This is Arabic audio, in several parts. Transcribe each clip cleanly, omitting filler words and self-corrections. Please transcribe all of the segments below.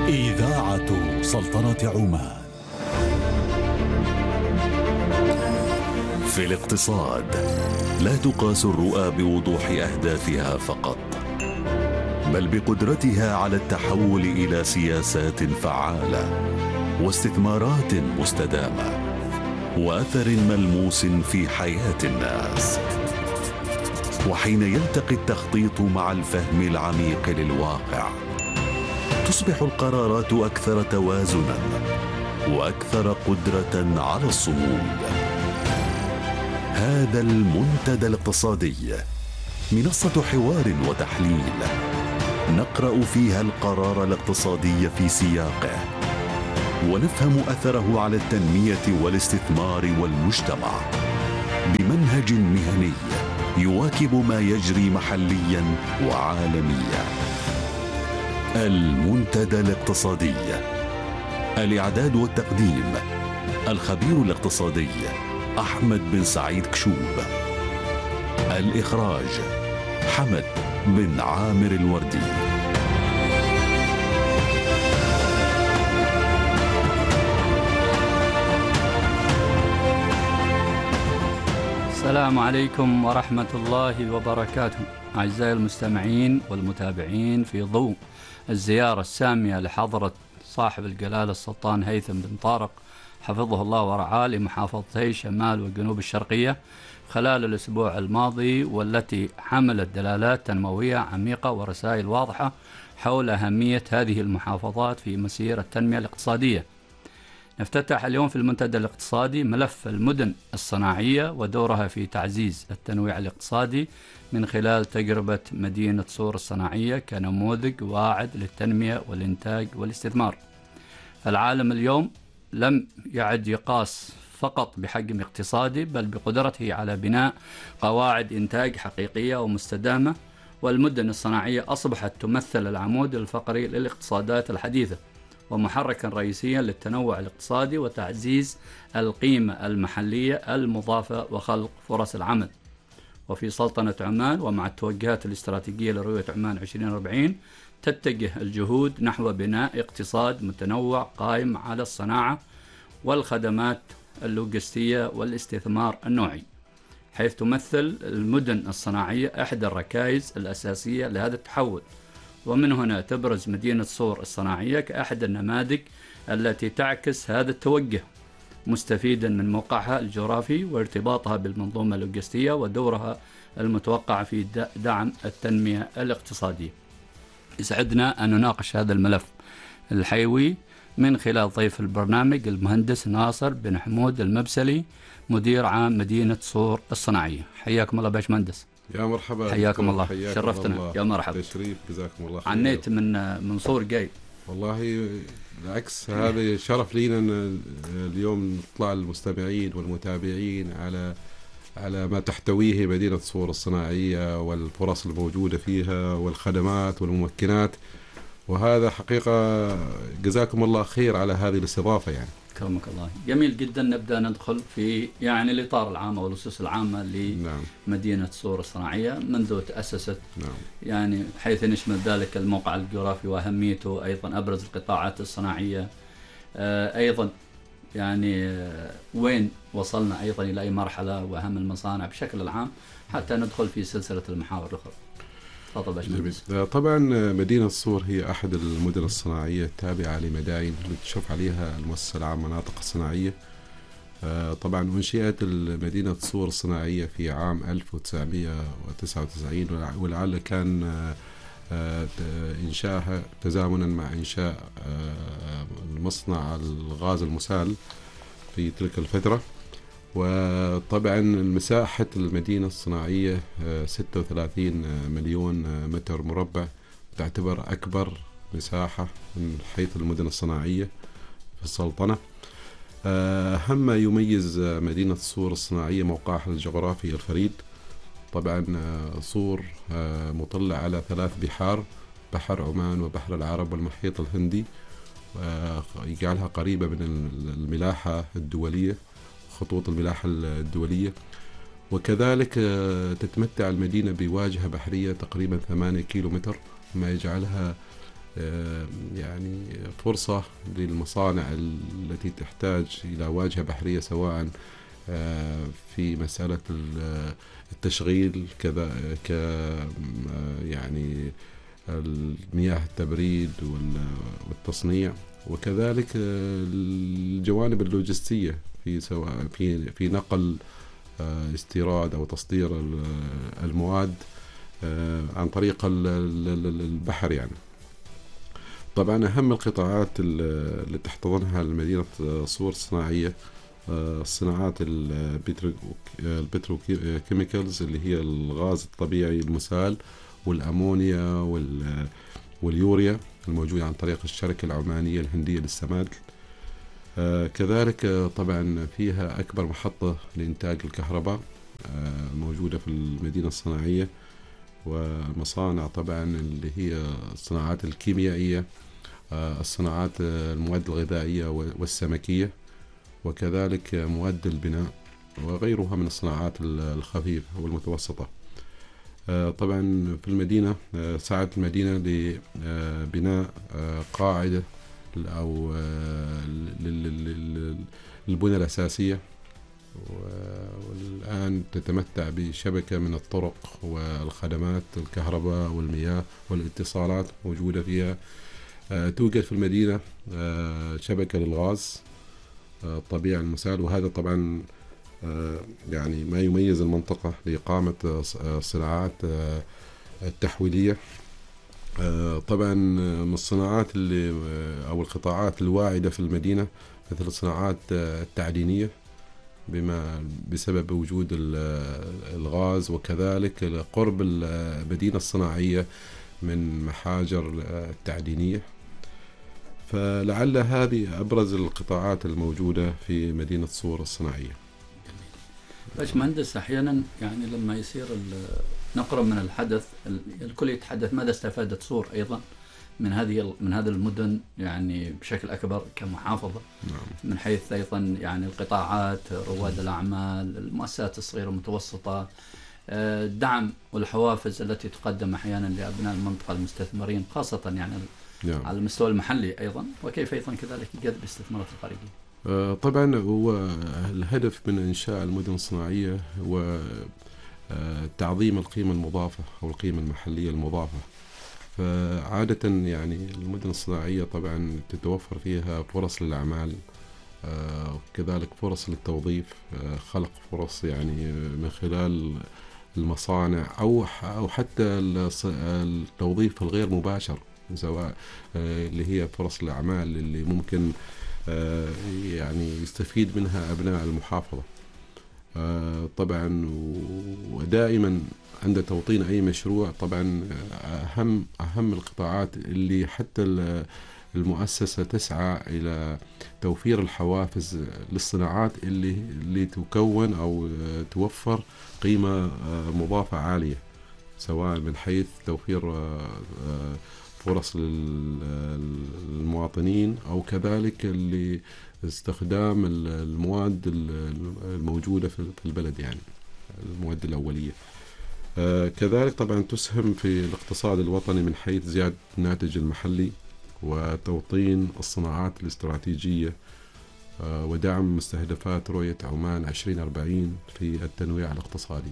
إذاعة سلطنة عمان. في الاقتصاد لا تقاس الرؤى بوضوح أهدافها فقط، بل بقدرتها على التحول إلى سياسات فعالة واستثمارات مستدامة وأثر ملموس في حياة الناس. وحين يلتقي التخطيط مع الفهم العميق للواقع، تصبح القرارات أكثر توازنا وأكثر قدرة على الصمود. هذا المنتدى الاقتصادي منصة حوار وتحليل نقرأ فيها القرار الاقتصادي في سياقه، ونفهم أثره على التنمية والاستثمار والمجتمع بمنهج مهني يواكب ما يجري محليا وعالميا. المنتدى الاقتصادي، الإعداد والتقديم الخبير الاقتصادي أحمد بن سعيد كشوب، الإخراج حمد بن عامر الوردي. السلام عليكم ورحمة الله وبركاته أعزائي المستمعين والمتابعين. في ضوء الزيارة السامية لحضرة صاحب الجلالة السلطان هيثم بن طارق حفظه الله ورعاه لمحافظتي شمال والجنوب الشرقية خلال الأسبوع الماضي، والتي حملت دلالات تنموية عميقة ورسائل واضحة حول أهمية هذه المحافظات في مسيرة التنمية الاقتصادية. نفتتح اليوم في المنتدى الاقتصادي ملف المدن الصناعية ودورها في تعزيز التنويع الاقتصادي من خلال تجربة مدينة صور الصناعية كنموذج واعد للتنمية والإنتاج والاستثمار. العالم اليوم لم يعد يقاس فقط بحجم اقتصادي، بل بقدرته على بناء قواعد إنتاج حقيقية ومستدامة، والمدن الصناعية أصبحت تمثل العمود الفقري للاقتصادات الحديثة ومحركا رئيسيا للتنوع الاقتصادي وتعزيز القيمة المحلية المضافة وخلق فرص العمل. وفي سلطنة عمان ومع التوجهات الاستراتيجية لرؤية عمان 2040 تتجه الجهود نحو بناء اقتصاد متنوع قائم على الصناعة والخدمات اللوجستية والاستثمار النوعي، حيث تمثل المدن الصناعية إحدى الركائز الأساسية لهذا التحول. ومن هنا تبرز مدينة صور الصناعية كأحد النماذج التي تعكس هذا التوجه، مستفيدا من موقعها الجغرافي وارتباطها بالمنظومة اللوجستية ودورها المتوقع في دعم التنمية الاقتصادية. يسعدنا أن نناقش هذا الملف الحيوي من خلال ضيف البرنامج المهندس ناصر بن حمود المبسلي، مدير عام مدينة صور الصناعية. حياكم الله باشمهندس. يا مرحبا، حياكم الله، شرفتنا. يا مرحبا، تشريف، جزاكم الله خير. عنيت من صور جاي. والله بالعكس، هذا شرف لينا ان اليوم نطلع المستمعين والمتابعين على ما تحتويه مدينة صور الصناعية والفرص الموجودة فيها والخدمات والممكنات، وهذا حقيقة جزاكم الله خير على هذه الاستضافة. يعني كرمك الله. جميل جدا. نبدأ ندخل في الإطار العام والأسس العامة لمدينة صور الصناعية منذ تأسست. حيث نشمل ذلك الموقع الجغرافي وأهميته، أيضا أبرز القطاعات الصناعية، أيضا وين وصلنا أيضا إلى أي مرحلة، وأهم المصانع بشكل العام، حتى ندخل في سلسلة المحاور الأخرى. طبعا مدينة صور هي أحد المدن الصناعية التابعة لمداين اللي تشرف عليها المؤسسة العامة للمناطق الصناعية. طبعا أنشئت مدينة صور الصناعية في عام 1999، ولعل كان إنشائها تزامنا مع إنشاء المصنع الغاز المسال في تلك الفترة. وطبعا مساحة المدينة الصناعية 36 مليون متر مربع، تعتبر أكبر مساحة من حيث المدن الصناعية في السلطنة. أهم ما يميز مدينة صور الصناعية موقعها الجغرافي الفريد. طبعا صور مطلة على 3 بحار، بحر عمان وبحر العرب والمحيط الهندي، يجعلها قريبة من الملاحة الدولية، خطوط الملاحة الدولية. وكذلك تتمتع المدينة بواجهة بحرية تقريبا 8 كيلومتر، ما يجعلها يعني فرصة للمصانع التي تحتاج إلى واجهة بحرية، سواء في مسألة التشغيل كذا يعني المياه التبريد والتصنيع، وكذلك الجوانب اللوجستية في سواء في نقل استيراد أو تصدير المواد عن طريق البحر يعني. طبعا أهم القطاعات اللي تحتضنها المدينة صور الصناعية الصناعات البتروكيميكالز اللي هي الغاز الطبيعي المسال والأمونيا واليوريا الموجودة عن طريق الشركة العمانية الهندية للسماد. كذلك طبعا فيها أكبر محطة لإنتاج الكهرباء موجودة في المدينة الصناعية، ومصانع طبعا اللي هي الصناعات الكيميائية، الصناعات المواد الغذائية والسمكية، وكذلك مواد البناء وغيرها من الصناعات الخفيفة والمتوسطة. طبعا في المدينة سعت المدينة لبناء قاعدة أو للبنى الأساسية، والآن تتمتع بشبكة من الطرق والخدمات الكهرباء والمياه والاتصالات موجودة فيها. توجد في المدينة شبكة للغاز الطبيعي المسال، وهذا طبعا يعني ما يميز المنطقة لإقامة الصناعات التحويلية. طبعا من الصناعات اللي أو القطاعات الواعدة في المدينة مثل الصناعات التعدينية بسبب وجود الغاز، وكذلك قرب المدينة الصناعية من محاجر التعدينية. فلعل هذه أبرز القطاعات الموجودة في مدينة صور الصناعية. باش مهندس، أحيانا يعني لما يصير نقرب من الحدث الكل يتحدث ماذا استفادت صور أيضا من هذه المدن يعني بشكل أكبر كمحافظة. نعم. من حيث أيضا يعني القطاعات، رواد الأعمال، المؤسسات الصغيرة والمتوسطة، الدعم والحوافز التي تقدم أحيانا لأبناء المنطقة المستثمرين خاصة يعني نعم. على المستوى المحلي أيضا، وكيف أيضا كذلك جذب الاستثمارات الخارجية. طبعا هو الهدف من إنشاء المدن الصناعية هو تعظيم القيمة المضافة أو القيمة المحلية المضافة. فعادة يعني المدن الصناعية طبعا تتوفر فيها فرص للأعمال، وكذلك فرص للتوظيف، خلق فرص يعني من خلال المصانع أو حتى التوظيف الغير مباشر، سواء اللي هي فرص الأعمال اللي ممكن يعني يستفيد منها أبناء المحافظة. طبعا ودائما عند توطين أي مشروع طبعا أهم القطاعات اللي حتى المؤسسة تسعى إلى توفير الحوافز للصناعات اللي تكون أو توفر قيمة مضافة عالية، سواء من حيث توفير فرص للمواطنين أو كذلك لاستخدام المواد الموجودة في البلد، يعني المواد الأولية. كذلك طبعا تسهم في الاقتصاد الوطني من حيث زيادة الناتج المحلي وتوطين الصناعات الاستراتيجية ودعم مستهدفات رؤية عمان 2040 في التنويع الاقتصادي.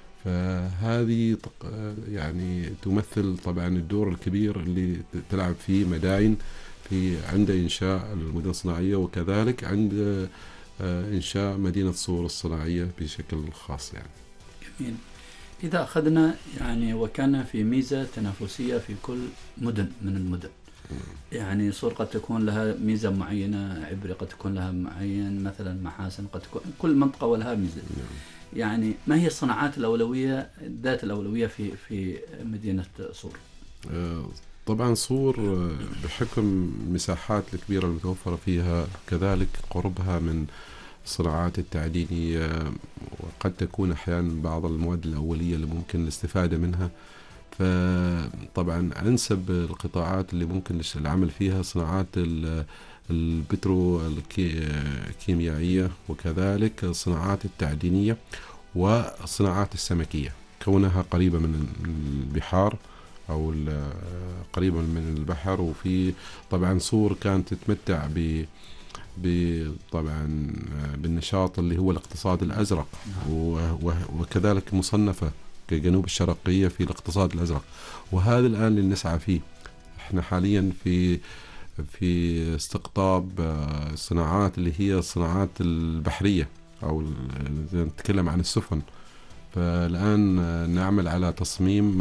فهذه يعني تمثل طبعا الدور الكبير اللي تلعب فيه مداين عند إنشاء المدن الصناعية، وكذلك عند إنشاء مدينة صور الصناعية بشكل خاص يعني. جميل. إذا أخذنا يعني وكان في ميزة تنافسية في كل مدن من المدن، يعني صور قد تكون لها ميزة معينة، عبري قد تكون لها معين، مثلا محاسن قد تكون، كل منطقة ولها ميزة. يعني ما هي الصناعات الأولوية ذات الأولوية في مدينة صور؟ طبعا صور بحكم المساحات الكبيرة المتوفرة فيها، كذلك قربها من الصناعات التعدينية، وقد تكون أحيانا بعض المواد الأولية اللي ممكن الاستفادة منها. فطبعا أنسب القطاعات اللي ممكن العمل فيها صناعات البترو الكيميائية، وكذلك الصناعات التعدينية والصناعات السمكية، كونها قريبة من البحار أو قريبا من البحر. وفي طبعا صور كانت تتمتع طبعا بالنشاط اللي هو الاقتصاد الأزرق، وكذلك مصنفة كجنوب الشرقية في الاقتصاد الأزرق، وهذا الآن اللي نسعى فيه. احنا حاليا في استقطاب الصناعات اللي هي الصناعات البحرية، أو نتكلم عن السفن. فالآن نعمل على تصميم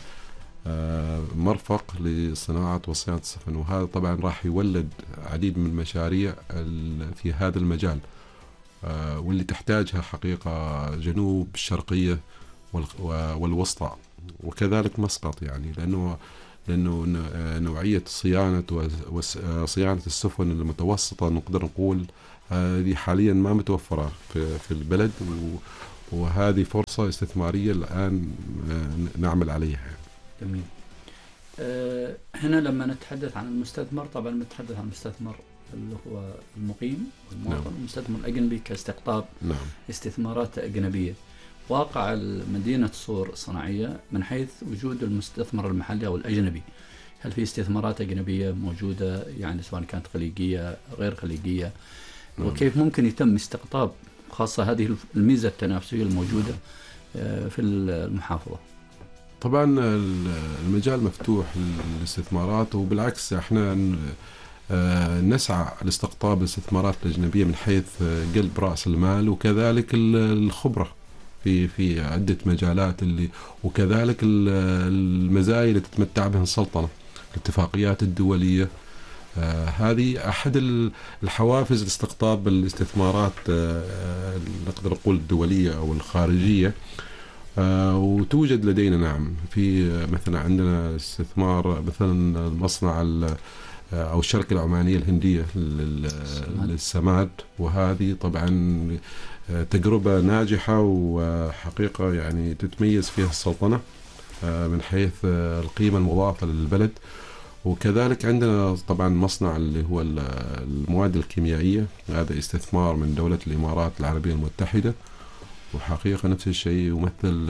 مرفق لصناعة وصيانة السفن، وهذا طبعا راح يولد عديد من المشاريع في هذا المجال، واللي تحتاجها حقيقة جنوب الشرقية والوسطى، وكذلك مسقط، يعني لأنه نوعية صيانة السفن المتوسطة نقدر نقول هذه حاليا ما متوفرة في البلد، وهذه فرصة استثمارية الآن نعمل عليها. جميل. هنا لما نتحدث عن المستثمر، طبعا نتحدث عن المستثمر اللي هو المقيم والمواطن، نعم. المستثمر الأجنبي كاستقطاب نعم. استثمارات أجنبية. واقع مدينة صور الصناعية من حيث وجود المستثمر المحلي أو الأجنبي، هل في استثمارات أجنبية موجودة، يعني سواء كانت خليجية غير خليجية، وكيف ممكن يتم استقطاب خاصة هذه الميزة التنافسية الموجودة في المحافظة؟ طبعا المجال مفتوح للاستثمارات، وبالعكس احنا نسعى لاستقطاب الاستثمارات الأجنبية من حيث قلب رأس المال، وكذلك الخبرة في عدة مجالات، وكذلك المزايا اللي تتمتع بها السلطنة، الاتفاقيات الدولية. هذه أحد الحوافز لاستقطاب الاستثمارات نقدر نقول الدولية أو الخارجية. وتوجد لدينا نعم، في مثلا عندنا استثمار مثلا المصنع أو الشركة العمانية الهندية للسماد، وهذه طبعا تجربة ناجحة وحقيقة يعني تتميز فيها السلطنة من حيث القيمة المضافة للبلد. وكذلك عندنا طبعا مصنع اللي هو المواد الكيميائية، هذا استثمار من دولة الإمارات العربية المتحدة، وحقيقة نفس الشيء يمثل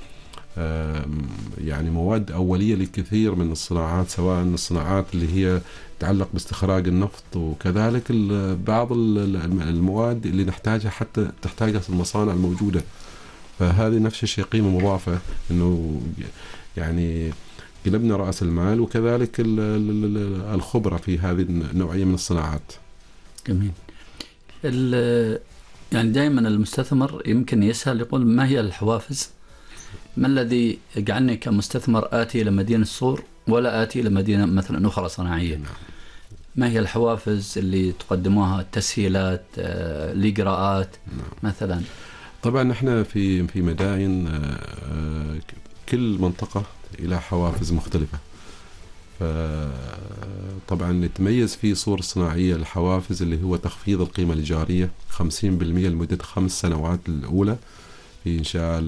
يعني مواد أولية لكثير من الصناعات، سواء الصناعات اللي هي تتعلق باستخراج النفط، وكذلك بعض المواد اللي نحتاجها حتى تحتاجها المصانع الموجودة. فهذه نفس الشيء قيمة مضافة، إنه يعني قلبنا رأس المال وكذلك الخبرة في هذه النوعية من الصناعات. جميل. يعني دائما المستثمر يمكن يسأل يقول ما هي الحوافز؟ ما الذي يجعلني كمستثمر آتي إلى مدينة صور ولا آتي إلى مدينة مثلا أخرى صناعية؟ ما هي الحوافز اللي تقدموها؟ التسهيلات، الإجراءات مثلا؟ طبعا احنا في مدائن كل منطقة إلى حوافز مختلفة. طبعا نتميز في صور الصناعية الحوافز اللي هو تخفيض القيمة الإيجارية 50% لمدة 5 سنوات الأولى في إنشاء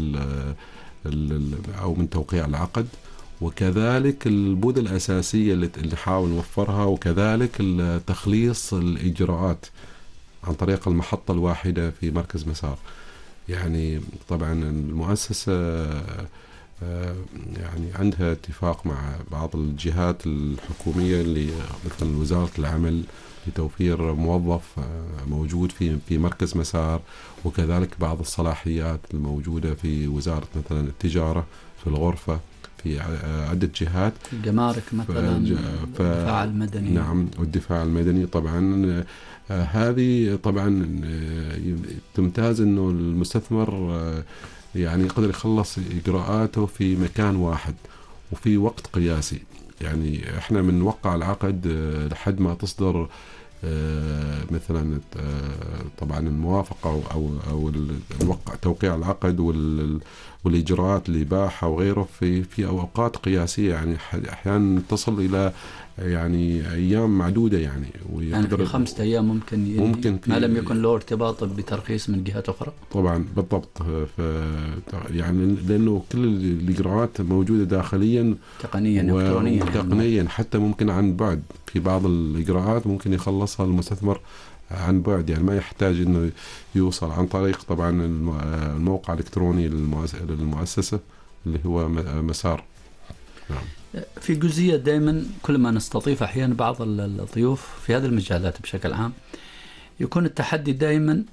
أو من توقيع العقد، وكذلك البذل الأساسية اللي نحاول نوفرها، وكذلك تخليص الإجراءات عن طريق المحطة الواحدة في مركز مسار. يعني طبعا المؤسسة يعني عندها اتفاق مع بعض الجهات الحكومية اللي مثل وزارة العمل لتوفير موظف موجود في مركز مسار، وكذلك بعض الصلاحيات الموجودة في وزارة مثلا التجارة في الغرفة، في عدة جهات، الجمارك مثلا، الدفاع المدني. نعم، والدفاع المدني. طبعا هذه طبعا تمتاز انه المستثمر يعني يقدر يخلص إجراءاته في مكان واحد وفي وقت قياسي. يعني احنا من وقع العقد لحد ما تصدر مثلا طبعا الموافقة أو الوقع توقيع العقد والإجراءات الإباحة وغيره في أوقات قياسية، يعني أحيانا تصل إلى يعني أيام معدودة، يعني في 5 أيام ممكن ما لم يكن له ارتباط بترخيص من جهات أخرى. طبعا بالضبط. يعني لأنه كل الإجراءات موجودة داخليا تقنيا إلكترونيا، تقنيا حتى ممكن عن بعد. في بعض الإجراءات ممكن يخلصها المستثمر عن بعد، يعني ما يحتاج إنه يوصل عن طريق طبعا الموقع الإلكتروني للمؤسسة اللي هو مسار. نعم. في جزئية دائما كل ما نستضيف أحيانا بعض الضيوف في هذه المجالات بشكل عام يكون التحدي دائما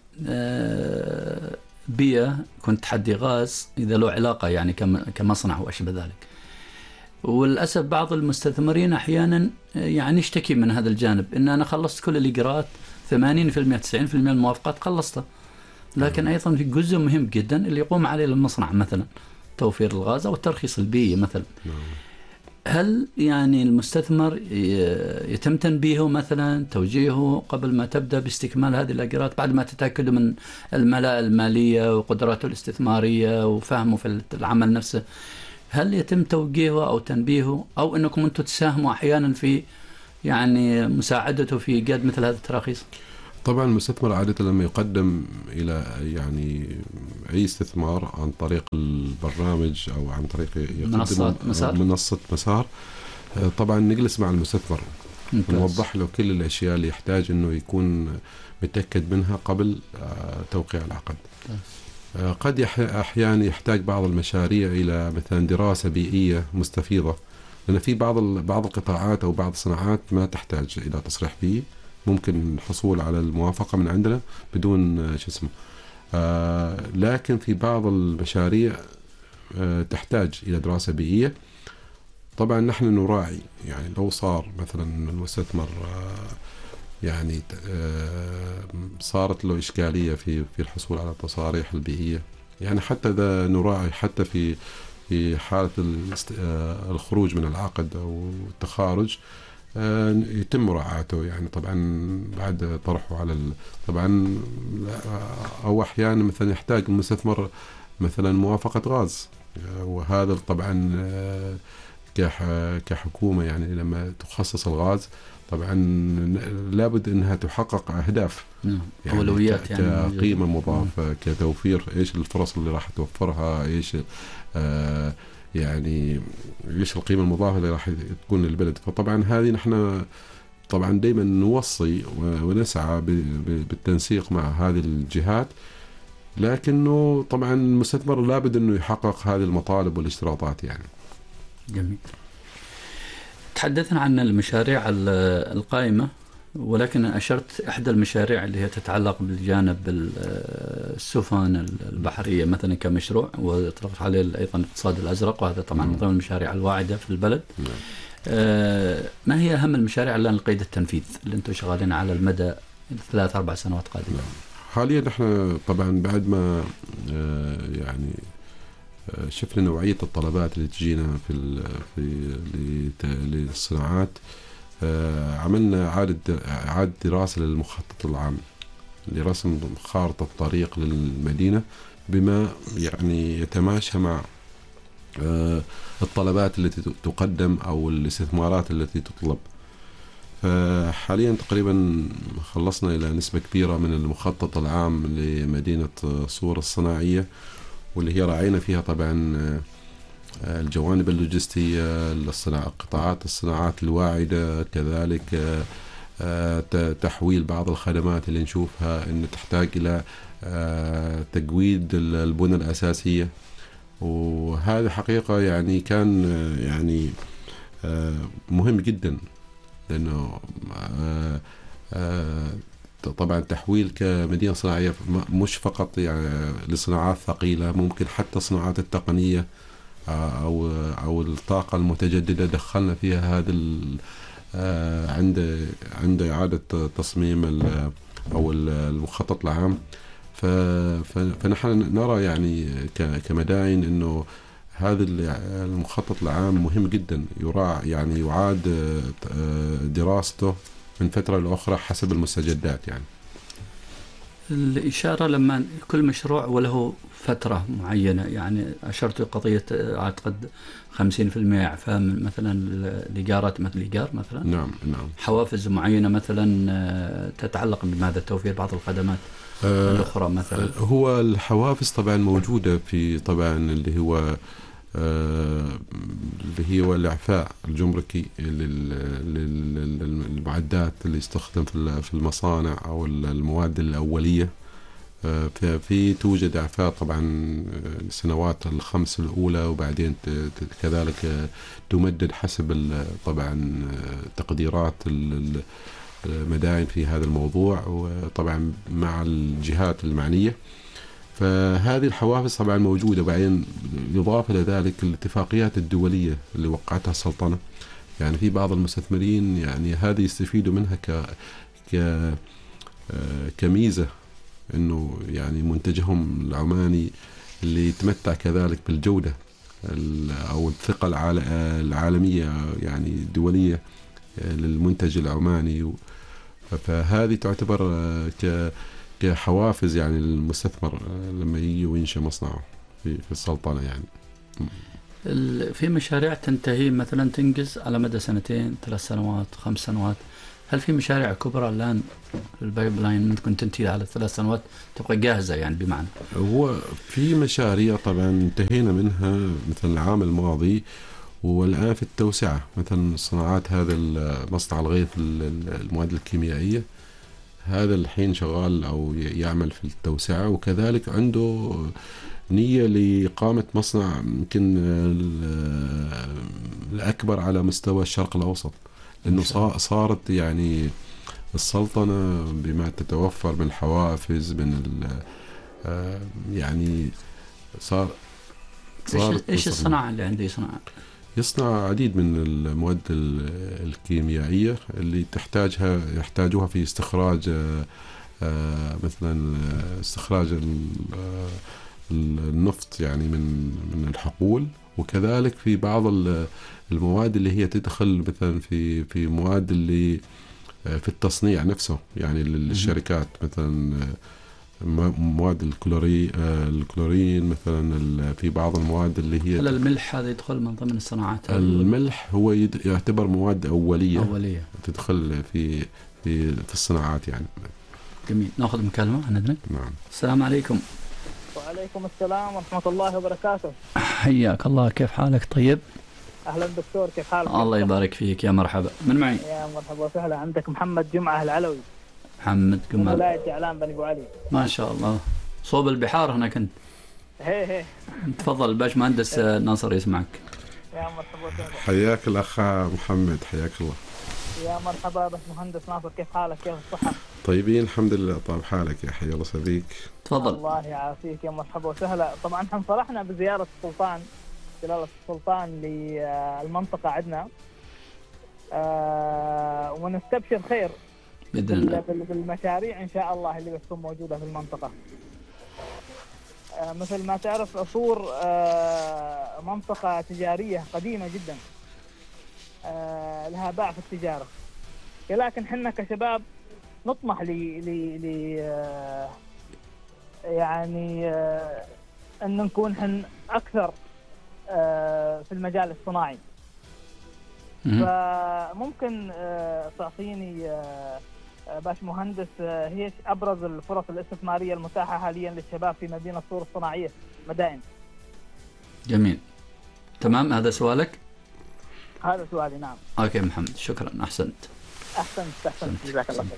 بيئة، يكون تحدي غاز إذا له علاقة يعني كمصنع وأشبه ذلك. وللأسف بعض المستثمرين أحيانا يعني يشتكي من هذا الجانب، إن أنا خلصت كل الإجراءات 80% 90% من الموافقات خلصتها، لكن أيضا في جزء مهم جدا اللي يقوم عليه المصنع، مثلا توفير الغاز أو الترخيص البيئي مثلا. هل يعني المستثمر يتم تنبيهه مثلا، توجيهه قبل ما تبدأ باستكمال هذه الإجراءات بعد ما تتأكدوا من الملاءة المالية وقدراته الاستثمارية وفهمه في العمل نفسه؟ هل يتم توجيهه أو تنبيهه، أو أنكم أنتم تساهموا أحيانا في يعني مساعدته في إيجاد مثل هذه التراخيص؟ طبعا المستثمر عادة لما يقدم إلى يعني أي استثمار عن طريق البرنامج أو عن طريق منصة مسار، طبعا نجلس مع المستثمر نوضح له كل الأشياء اللي يحتاج أنه يكون متأكد منها قبل توقيع العقد. قد أحيانا يحتاج بعض المشاريع إلى مثلا دراسة بيئية مستفيضة، لأن في بعض القطاعات أو بعض الصناعات ما تحتاج إلى تصريح بيئي، ممكن الحصول على الموافقة من عندنا بدون لكن في بعض المشاريع تحتاج إلى دراسة بيئية. طبعا نحن نراعي، يعني لو صار مثلا المستثمر يعني صارت له إشكالية في الحصول على التصاريح البيئية، يعني حتى إذا نراعي حتى في حالة الخروج من العقد أو التخارج يتم مراعاته، يعني طبعا بعد طرحه على طبعا. أو أحيانا مثلا يحتاج المستثمر مثلا موافقة غاز، وهذا طبعا كحكومة يعني لما تخصص الغاز طبعا لابد انها تحقق اهداف، يعني اولويات، يعني كقيمه مضافه، كتوفير ايش الفرص اللي راح توفرها، ايش يعني ايش القيمه المضافه اللي راح تكون للبلد. فطبعا هذه نحن طبعا دائما نوصي ونسعى بالتنسيق مع هذه الجهات، لكنه طبعا المستثمر لابد انه يحقق هذه المطالب والاشتراطات يعني. جميل. تحدثنا عن المشاريع القائمة، ولكن أشرت إحدى المشاريع اللي هي تتعلق بالجانب السفن البحرية مثلا كمشروع، وطرقت عليه أيضا الاقتصاد الأزرق، وهذا طبعا من ضمن المشاريع الواعدة في البلد. ما هي أهم المشاريع اللي قيد التنفيذ اللي أنتم شغالين على المدى 3-4 سنوات قادمة؟ حاليا نحن طبعا بعد ما يعني شفنا نوعية الطلبات اللي تجينا للصناعات، عملنا إعادة دراسة للمخطط العام لرسم خارطة طريق للمدينة بما يعني يتماشى مع الطلبات التي تقدم أو الاستثمارات التي تطلب. فحاليا تقريبا خلصنا إلى نسبة كبيرة من المخطط العام لمدينة صور الصناعية، واللي هي راعينا فيها طبعا الجوانب اللوجستية، قطاعات الصناعات الواعدة، كذلك تحويل بعض الخدمات اللي نشوفها أن تحتاج إلى تجويد البنى الأساسية. وهذا حقيقة يعني كان يعني مهم جدا، لأنه طبعا تحويل كمدينة صناعية مش فقط يعني لصناعات ثقيلة، ممكن حتى صناعات التقنية أو الطاقة المتجددة دخلنا فيها هذا عند إعادة تصميم أو المخطط العام. فنحن نرى يعني كمداين إنه هذا المخطط العام مهم جدا، يعني يعاد دراسته من فترة لأخرى حسب المستجدات. يعني الإشارة لما كل مشروع وله فترة معينة، يعني أشرت قضية أعتقد 50% إعفاء مثلا الإيجارات، مثل الإيجار مثلا. نعم. حوافز معينة مثلا تتعلق بماذا؟ توفير بعض الخدمات الأخرى مثلا. هو الحوافز طبعا موجودة في طبعا اللي هو الإعفاء الجمركي للمعدات اللي يستخدم في المصانع أو المواد الأولية. في توجد إعفاء طبعا السنوات الخمس الأولى، وبعدين كذلك تمدد حسب طبعا تقديرات المداين في هذا الموضوع، وطبعا مع الجهات المعنية. فهذه الحوافز طبعا موجودة. بعدين يضاف إلى ذلك الاتفاقيات الدولية اللي وقعتها السلطنة. يعني في بعض المستثمرين يعني هذه يستفيدوا منها كميزة، انه يعني منتجهم العماني اللي يتمتع كذلك بالجودة او الثقة العالمية يعني الدولية للمنتج العماني. فهذه تعتبر كحوافز يعني للمستثمر لما يجي وينشأ مصنعه في السلطنة. يعني في مشاريع تنتهي مثلا تنجز على مدى 2 3 سنوات 5 سنوات، هل في مشاريع كبرى الآن في البايب لاين ممكن تنتهي على 3 سنوات تبقى جاهزة يعني بمعنى؟ هو في مشاريع طبعا انتهينا منها مثل العام الماضي، والآن في التوسعة. مثلا صناعات هذا مصنع الغيث المواد الكيميائية، هذا الحين شغال أو يعمل في التوسعة، وكذلك عنده نية لإقامة مصنع يمكن الأكبر على مستوى الشرق الأوسط، لأنه صارت يعني السلطنة بما تتوفر من الحوافز من يعني إيش الصناعة اللي عنده يصنع عديد من المواد الكيميائية اللي يحتاجوها في استخراج مثلا استخراج النفط يعني من الحقول، وكذلك في بعض المواد اللي هي تدخل مثلا في مواد اللي في التصنيع نفسه يعني للشركات، مثلا مواد الكلورين مثلا، في بعض المواد اللي هي هل الملح هذا يدخل من ضمن الصناعات؟ الملح هو يعتبر مواد أولية تدخل في الصناعات يعني. جميل. ناخذ مكالمة عندنا. نعم. السلام عليكم. وعليكم السلام ورحمة الله وبركاته. حياك الله، كيف حالك؟ طيب. أهلا دكتور، كيف حالك؟ الله يبارك فيك، يا مرحبا. من معي؟ يا مرحبا وسهلا. عندك محمد جمعة العلوي. محمد جمعة. ولاية جعلان بني أبو علي. ما شاء الله، صوب البحار هناك أنت. هي تفضل باش مهندس ناصر يسمعك. يا مرحبا وسهلا. حياك الأخ محمد، حياك الله. يا مرحبا بس مهندس ناصر، كيف حالك؟ كيف الصحة؟ طيبين الحمد لله. طيب حالك يا حي الله سبيك. تفضل. الله يعافيك. يا مرحبا وسهلا. طبعا احنا انفرحنا بزيارة السلطان، جلالة السلطان للمنطقة عندنا، ونستبشر خير بإذن الله بالمشاريع إن شاء الله اللي بتكون موجودة في المنطقة. مثل ما تعرف عصور منطقة تجارية قديمة جدا، لها باع في التجارة، لكن حنا كشباب نطمح يعني أن نكون حن أكثر في المجال الصناعي. فممكن تعطيني باش مهندس هي أبرز الفرص الاستثمارية المتاحة حاليا للشباب في مدينة صور الصناعية مدائن؟ جميل، تمام. هذا سؤالك؟ هذا سؤالي، نعم. أوكي محمد، شكرا، أحسنت. أحسنت جزاك الله خير.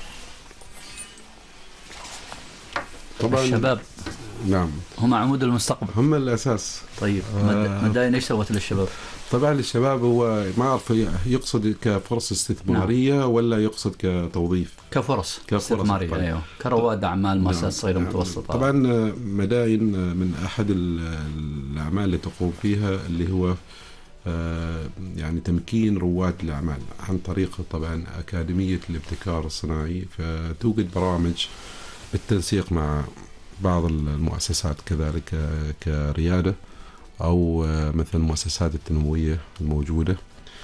طبعا الشباب نعم هم عمود المستقبل، هم الأساس. طيب مدائن ايش سوت للشباب؟ طبعا للشباب هو ما أعرف يقصد كفرص استثمارية نعم. ولا يقصد كتوظيف؟ كفرص استثمارية. طيب. أيوه، كرواد أعمال، مؤسسات صغيرة متوسطة. طبعا مدائن من أحد الأعمال اللي تقوم فيها اللي هو يعني تمكين رواد الأعمال عن طريق طبعا أكاديمية الابتكار الصناعي. فتوجد برامج بالتنسيق مع بعض المؤسسات كذلك كريادة أو مثل المؤسسات التنموية الموجودة.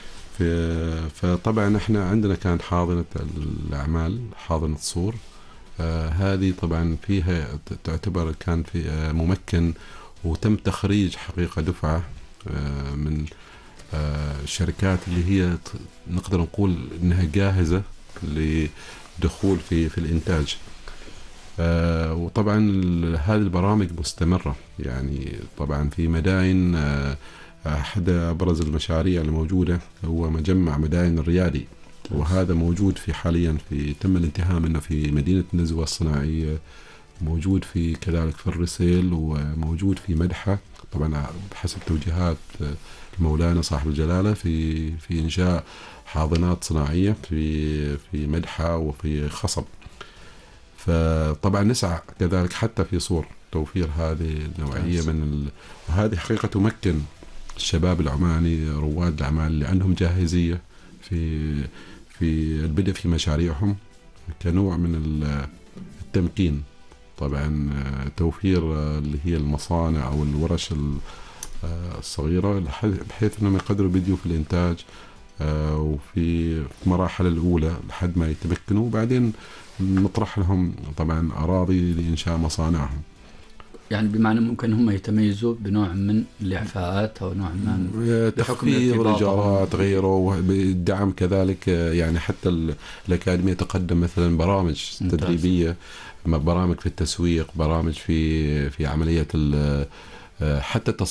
فطبعا احنا عندنا كان حاضنة الأعمال، حاضنة صور، هذه طبعا فيها تعتبر كان في ممكن، وتم تخريج حقيقة دفعة من الشركات اللي هي نقدر نقول انها جاهزة لدخول في الانتاج. وطبعا هذه البرامج مستمرة يعني. طبعا في مدائن أحد أبرز المشاريع الموجودة هو مجمع مدائن الريادي، وهذا موجود في حاليا تم الانتهاء منه في مدينة النزوة الصناعية موجود في كذلك في الرسيل، وموجود في مدحة طبعا بحسب توجيهات مولانا صاحب الجلالة في إنشاء حاضنات صناعية في مدحة وفي خصب. فطبعا نسعى كذلك حتى في صور توفير هذه النوعية وهذه حقيقة تمكن الشباب العماني رواد الأعمال اللي عندهم جاهزية في البدء في مشاريعهم كنوع من التمكين. طبعا توفير اللي هي المصانع أو الورش الصغيرة بحيث أنهم يقدروا بديوا في الإنتاج وفي مراحل الأولى لحد ما يتمكنوا، وبعدين نطرح لهم طبعا أراضي لإنشاء مصانعهم. يعني بمعنى ممكن هم يتميزوا بنوع من الإعفاءات أو نوع من تخفيض الإيجارات غيره بالدعم كذلك. يعني حتى الأكاديمية تقدم مثلا برامج تدريبية، برامج في التسويق، برامج في عملية حتى